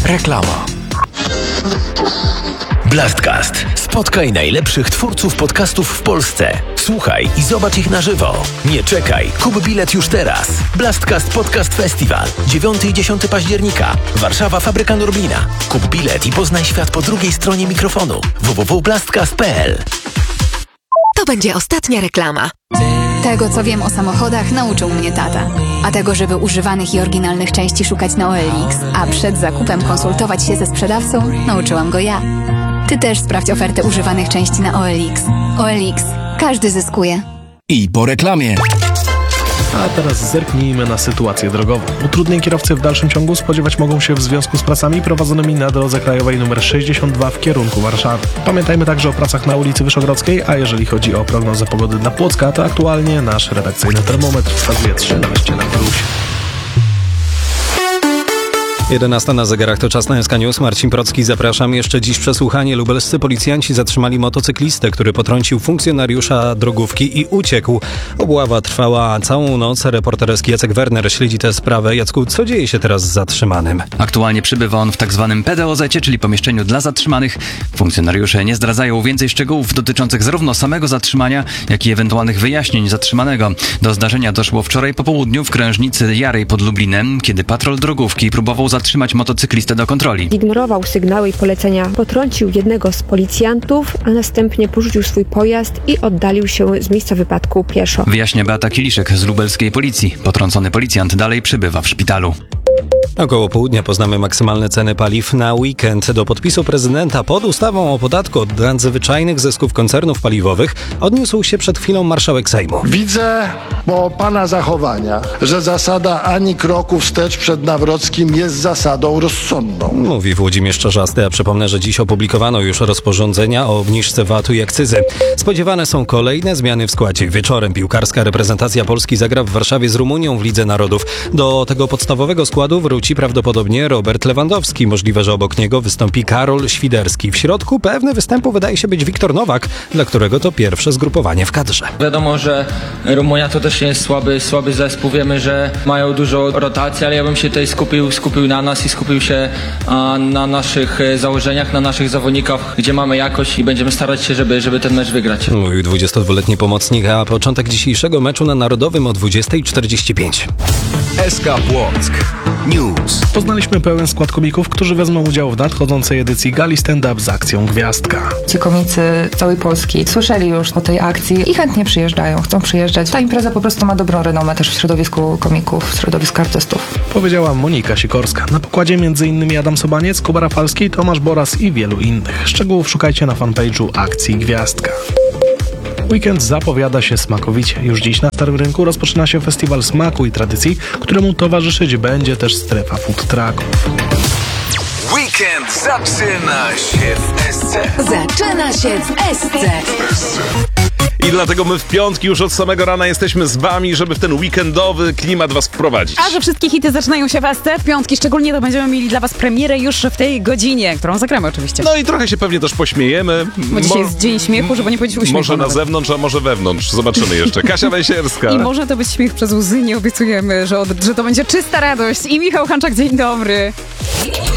Reklama. Blastcast. Spotkaj najlepszych twórców podcastów w Polsce. Słuchaj i zobacz ich na żywo. Nie czekaj, kup bilet już teraz. Blastcast Podcast Festival. 9 i 10 października. Warszawa, Fabryka Norblina. Kup bilet i poznaj świat po drugiej stronie mikrofonu. www.blastcast.pl. To będzie ostatnia reklama. Tego, co wiem o samochodach, nauczył mnie tata. A tego, żeby używanych i oryginalnych części szukać na OLX, a przed zakupem konsultować się ze sprzedawcą, nauczyłam go ja. Ty też sprawdź ofertę używanych części na OLX. OLX. Każdy zyskuje. I po reklamie. A teraz zerknijmy na sytuację drogową. Utrudnień kierowcy w dalszym ciągu spodziewać mogą się w związku z pracami prowadzonymi na drodze krajowej nr 62 w kierunku Warszawy. Pamiętajmy także o pracach na ulicy Wyszogrodzkiej, a jeżeli chodzi o prognozę pogody dla Płocka, to aktualnie nasz redakcyjny termometr wskazuje 13 na plusie. 11 na zegarach, to czas na SK News. Marcin Procki, zapraszam. Jeszcze dziś przesłuchanie. Lubelscy policjanci zatrzymali motocyklistę, który potrącił funkcjonariusza drogówki i uciekł. Obława trwała całą noc. Reporter SK Jacek Werner śledzi tę sprawę. Jacku, co dzieje się teraz z zatrzymanym? Aktualnie przybywa on w tzw. PDOZ-cie, czyli pomieszczeniu dla zatrzymanych. Funkcjonariusze nie zdradzają więcej szczegółów dotyczących zarówno samego zatrzymania, jak i ewentualnych wyjaśnień zatrzymanego. Do zdarzenia doszło wczoraj po południu w krężnicy Jarej pod Lublinem, kiedy patrol drogówki próbował zatrzymać motocyklistę do kontroli. Ignorował sygnały i polecenia, potrącił jednego z policjantów, a następnie porzucił swój pojazd i oddalił się z miejsca wypadku pieszo. Wyjaśnia Beata Kiliszek z lubelskiej policji. Potrącony policjant dalej przybywa w szpitalu. Około południa poznamy maksymalne ceny paliw na weekend. Do podpisu prezydenta pod ustawą o podatku od nadzwyczajnych zysków koncernów paliwowych odniósł się przed chwilą marszałek Sejmu. Widzę po pana zachowaniach, że zasada ani kroku wstecz przed Nawrockim jest zasadą rozsądną. Mówi Włodzimierz Czarzasty, a przypomnę, że dziś opublikowano już rozporządzenia o obniżce VAT-u i akcyzy. Spodziewane są kolejne zmiany w składzie. Wieczorem piłkarska reprezentacja Polski zagra w Warszawie z Rumunią w Lidze Narodów. Do tego podstawowego składu wróci prawdopodobnie Robert Lewandowski. Możliwe, że obok niego wystąpi Karol Świderski. W środku pewny występu wydaje się być Wiktor Nowak, dla którego to pierwsze zgrupowanie w kadrze. Wiadomo, że Rumunia to też nie jest słaby zespół. Wiemy, że mają dużo rotacji, ale ja bym się tutaj skupił na nas i skupił się na naszych założeniach, na naszych zawodnikach, gdzie mamy jakość i będziemy starać się, żeby ten mecz wygrać. Mówił 22-letni pomocnik, a początek dzisiejszego meczu na Narodowym o 20:45. SK Płock News. Poznaliśmy pełen skład komików, którzy wezmą udział w nadchodzącej edycji gali stand-up z akcją Gwiazdka. Ci komicy z całej Polski słyszeli już o tej akcji i chętnie przyjeżdżają, chcą przyjeżdżać. Ta impreza po prostu ma dobrą renomę też w środowisku komików, w środowisku artystów. Powiedziała Monika Sikorska. Na pokładzie m.in. Adam Sobaniec, Kuba Rafalski, Tomasz Boras i wielu innych. Szczegółów szukajcie na fanpage'u akcji Gwiazdka. Weekend zapowiada się smakowicie. Już dziś na Starym Rynku rozpoczyna się festiwal smaku i tradycji, któremu towarzyszyć będzie też strefa food trucków. Weekend zaczyna się w SC. Zaczyna się w SC. I dlatego my w piątki już od samego rana jesteśmy z wami, żeby w ten weekendowy klimat was wprowadzić. A że wszystkie hity zaczynają się w SC, w piątki szczególnie, to będziemy mieli dla was premierę już w tej godzinie, którą zagramy oczywiście. No i trochę się pewnie też pośmiejemy. Bo dzisiaj jest dzień śmiechu, żeby nie powiedzieć uśmiechu. Może na zewnątrz, a może wewnątrz. Zobaczymy jeszcze. Kasia Węsierska. I może to być śmiech przez łzy, nie obiecujemy, że to będzie czysta radość. I Michał Hanczak, dzień dobry.